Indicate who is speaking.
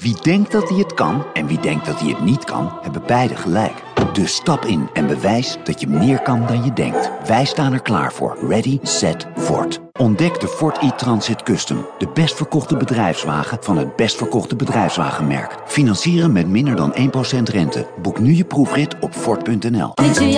Speaker 1: Wie denkt dat hij het kan en wie denkt dat hij het niet kan, hebben beide gelijk. Dus stap in en bewijs dat je meer kan dan je denkt. Wij staan er klaar voor. Ready, set, Ford. Ontdek de Ford e-Transit Custom. De best verkochte bedrijfswagen van het best verkochte bedrijfswagenmerk. Financieren met minder dan 1% rente. Boek nu je proefrit op Ford.nl.